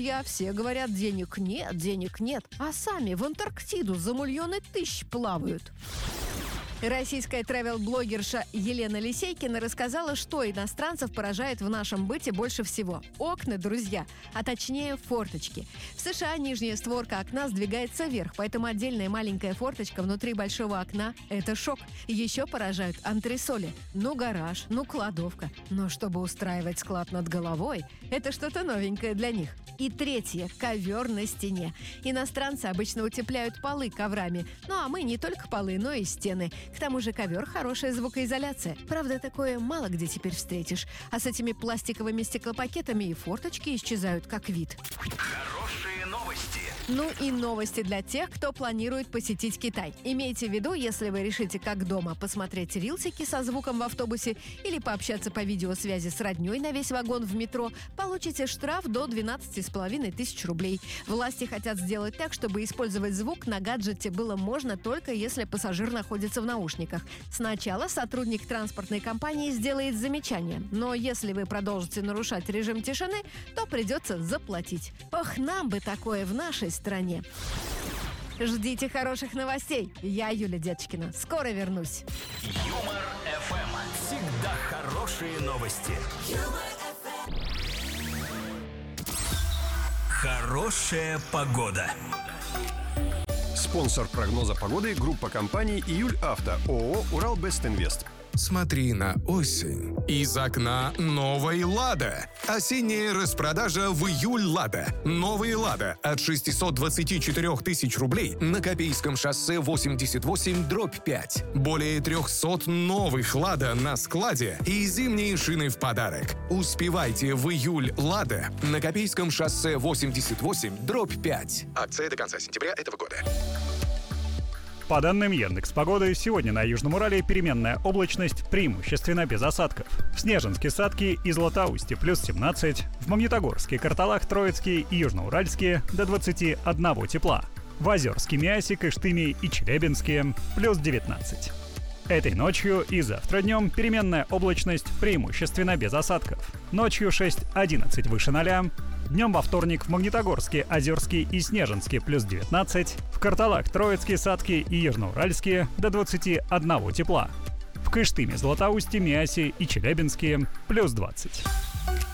друзья, все говорят, денег нет, а сами в Антарктиду за миллионы тысяч плавают. Российская тревел-блогерша Елена Лисейкина рассказала, что иностранцев поражает в нашем быте больше всего. Окна, друзья, а точнее форточки. В США нижняя створка окна сдвигается вверх, поэтому отдельная маленькая форточка внутри большого окна – это шок. Еще поражают антресоли. Ну, гараж, ну, кладовка. Но чтобы устраивать склад над головой – это что-то новенькое для них. И третье – ковер на стене. Иностранцы обычно утепляют полы коврами. Ну, а мы не только полы, но и стены. К тому же ковер – хорошая звукоизоляция. Правда, такое мало где теперь встретишь. А с этими пластиковыми стеклопакетами и форточки исчезают как вид. Хорошие новости. Ну и новости для тех, кто планирует посетить Китай. Имейте в виду, если вы решите как дома посмотреть рилсики со звуком в автобусе или пообщаться по видеосвязи с роднёй на весь вагон в метро, получите штраф до 12,5 тысяч рублей. Власти хотят сделать так, чтобы использовать звук на гаджете было можно только если пассажир находится в наушниках. Сначала сотрудник транспортной компании сделает замечание, но если вы продолжите нарушать режим тишины, то придется заплатить. Ох, нам бы такое в нашей стране. Ждите хороших новостей. Я Юля Деточкина. Скоро вернусь. Юмор ФМ. Всегда хорошие новости. Хорошая погода. Спонсор прогноза погоды – группа компаний «Июль Авто», ООО «Уралбестинвест». Смотри на осень. Из окна новой «Лада». Осенняя распродажа в июль «Лада». Новые «Лада» от 624 тысяч рублей на Копейском шоссе 88/5. Более 300 новых «Лада» на складе и зимние шины в подарок. Успевайте в июль «Лада» на Копейском шоссе 88/5. Акция до конца сентября этого года. По данным Яндекс.Погоды, сегодня на Южном Урале переменная облачность, преимущественно без осадков. В Снежинске, Садке и Златоусте плюс 17, в Магнитогорске, Карталах, Троицке и Южноуральске до 21 тепла. В Озерске, Миасе, Кыштыме и Челябинске плюс 19. Этой ночью и завтра днем переменная облачность, преимущественно без осадков. Ночью 6-11 выше 0. Днем во вторник в Магнитогорске, Озерске и Снежинске плюс 19. В Карталах, Троицке, Садке и Южноуральске до 21 тепла. В Кыштыме, Златоусте, Миасе и Челябинске плюс 20.